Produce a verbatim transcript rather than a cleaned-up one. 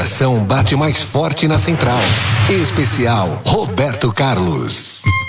coração bate mais forte na central. Especial Roberto Carlos.